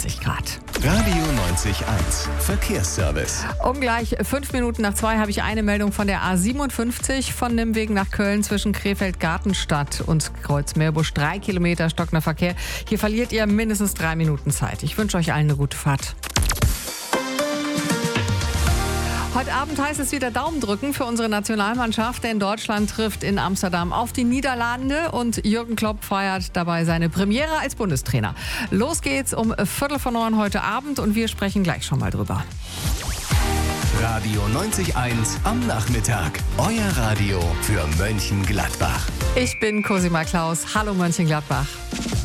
21 Grad. Radio 90.1 Verkehrsservice. Um gleich 5 Minuten nach 2 habe ich eine Meldung von der A57 von Nimwegen nach Köln zwischen Krefeld-Gartenstadt und Kreuzmeerbusch. 3 Kilometer stockender Verkehr. Hier verliert ihr mindestens 3 Minuten Zeit. Ich wünsche euch allen eine gute Fahrt. Heute Abend heißt es wieder Daumen drücken für unsere Nationalmannschaft, denn Deutschland trifft in Amsterdam auf die Niederlande und Jürgen Klopp feiert dabei seine Premiere als Bundestrainer. Los geht's um 8:45 heute Abend und wir sprechen gleich schon mal drüber. Radio 90.1 am Nachmittag. Euer Radio für Mönchengladbach. Ich bin Cosima Klaus. Hallo Mönchengladbach.